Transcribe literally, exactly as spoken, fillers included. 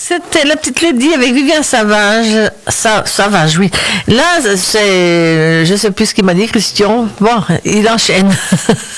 C'était La Petite Lady avec Vivien Savage. Sa- Savage, oui. Là, c'est, je sais plus ce qu'il m'a dit, Christian. Bon, il enchaîne.